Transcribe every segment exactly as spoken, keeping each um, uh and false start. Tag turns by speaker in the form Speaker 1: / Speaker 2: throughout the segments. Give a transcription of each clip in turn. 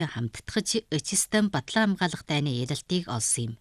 Speaker 1: хамтдагч эцэстэн батлан хамгаалах дайны ялалтыг олсон юм.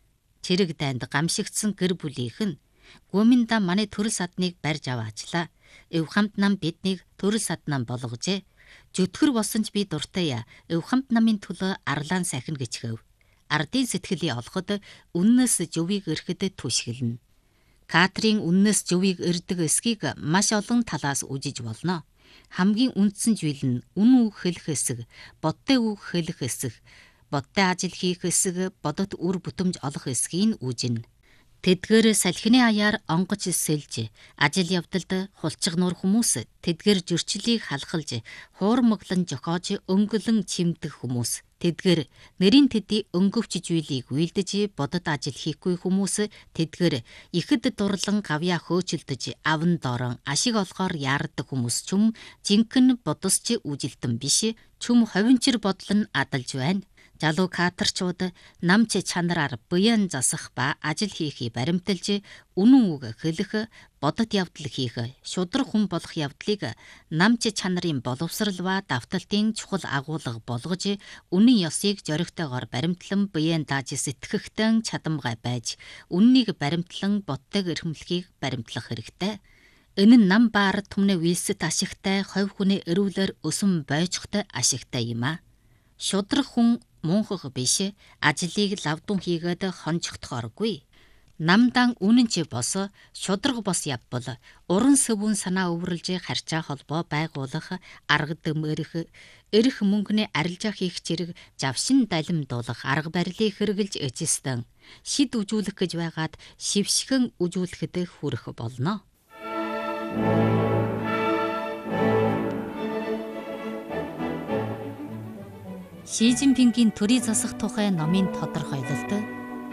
Speaker 1: Чирэг дайнд гамшигдсан гэр бүлийнх нь Гүминдаа манай төрөл садныг барьж аваачлаа. Эв хамт нам биднийг төрөл саднаа болгожээ. Зүтгэр болсон ч би дуртай. Эв хамт намын төлөө арлаан сахин гэчгэв. Ардын сэтгэлийг олоход үннээс зөвийг өрхөд түшгэлнэ. Катрин үннээс зөвийг өрдөг эсхийг маш олон талаас үжиж болно. Хамгийн үндсэн зүйл нь үн үг хэлэх хэсэг, бодтой үг хэлэх хэсэг, бодтой ажил хийх хэсэг, бодот үр бүтэмж олох хэсгийг үжинэ. Тэдгээр салхины аяар онгоч сэлж, ажил явдалд хулчгнуур хүмүүс, тэдгээр зөрчлийг халахалж, хуурмаглан жохоож өнгөлөн чимдэх хүмүүс. Тэдгээр нэрийн тэдий өнгөвч зүйлийг үйлдэж бодод ажил хийхгүй хүмүүс, тэдгээр ихэд дурлан гавья хөөчөлдөж аван доорон ашиг олохоор яардаг хүмүүс чүм жинхэнэ бодосч үжилтэн биш, чүм ховинчир бодол нь адалж байна. Залуу катерчууд намч чанараар буян засах ба ажил хийхийг баримталж, үнэн үг хэлэх, бодот явдал хийх, шудраг хүн болох явдлыг намч чанарын боловсрал ба давталтын чухал агуулга болгож, үнэн ёсыг зоригтойгоор баримтлан буян дааж сэтгэхтэн чадамгай байж, үннийг баримтлан бодтойг эрхэмлэхийг баримтлах хэрэгтэй. Энэ нь нам ба ард түмний үйлсэт ашигтай, ховь хүний эрүүлэр өсөн бойчхтой ашигтай юм а. Шудраг хүн мунхаг биш, ажлыг лавдун хийгээд хонжихдохоргүй. Намдан үнэн чи бос, шудраг бос явбал уран сэвүүн санаа өвөрлж харьцаа холбоо байгуулах, арга дөмөрөх, эрх мөнгөний арилжаа хийх зэрэг завшин далимдуулах арга барилыг хэрэгжилж эзэстэн шид үжүүлэх гэж байгаад шившгэн үжүүлэхэд хүрэх болно. Ши Жинпингийн төрийн засах тухай номын тодорхойлолт